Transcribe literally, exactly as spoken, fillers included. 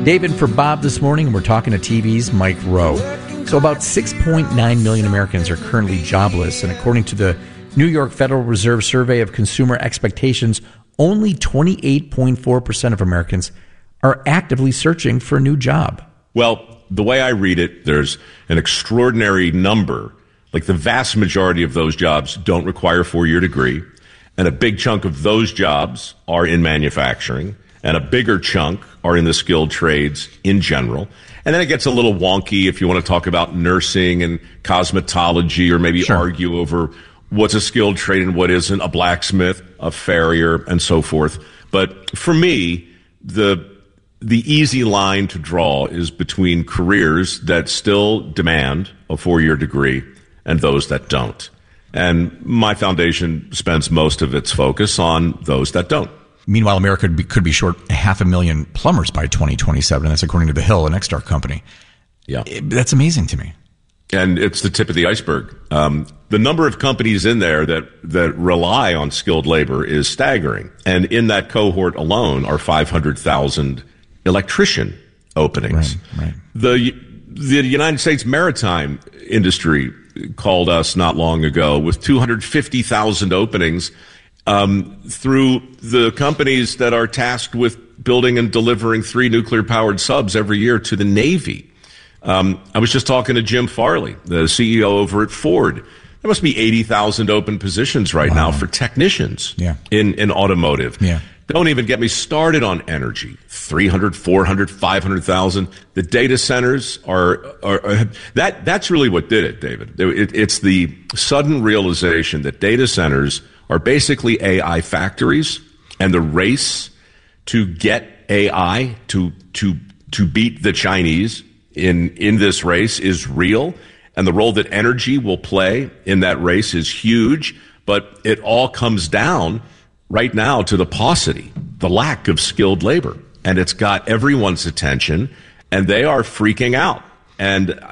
David for Bob this morning, and we're talking to T V's Mike Rowe. So about six point nine million Americans are currently jobless, and according to the New York Federal Reserve Survey of Consumer Expectations, only twenty-eight point four percent of Americans are actively searching for a new job. Well, the way I read it, there's an extraordinary number, like the vast majority of those jobs don't require a four-year degree, and a big chunk of those jobs are in manufacturing, and a bigger chunk are in the skilled trades in general. And then it gets a little wonky if you want to talk about nursing and cosmetology, or maybe Sure. argue over what's a skilled trade and what isn't, a blacksmith, a farrier, and so forth. But for me, the the easy line to draw is between careers that still demand a four-year degree and those that don't. And my foundation spends most of its focus on those that don't. Meanwhile, America could be, could be short a half a million plumbers by twenty twenty-seven, and that's according to The Hill, an Nexstar company. Yeah. It, that's amazing to me. And it's the tip of the iceberg. Um, the number of companies in there that, that rely on skilled labor is staggering. And in that cohort alone are five hundred thousand electrician openings. Right, right. The, the United States maritime industry called us not long ago with two hundred fifty thousand openings um, through the companies that are tasked with building and delivering three nuclear-powered subs every year to the Navy. Um, I was just talking to Jim Farley, the C E O over at Ford. There must be eighty thousand open positions right Wow. now for technicians yeah. in, in automotive. Yeah. Don't even get me started on energy. three hundred, four hundred, five hundred thousand. The data centers are, are, are that, that's really what did it, David. It, it's the sudden realization that data centers are basically A I factories, and the race to get A I to, to, to beat the Chinese in, in this race is real. And the role that energy will play in that race is huge, but it all comes down right now to the paucity, the lack of skilled labor. And it's got everyone's attention, and they are freaking out. And